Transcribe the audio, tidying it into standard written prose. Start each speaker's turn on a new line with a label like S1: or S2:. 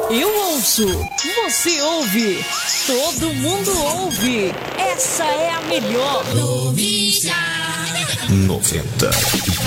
S1: Eu ouço, você ouve, todo mundo ouve. Essa é a melhor.
S2: 90.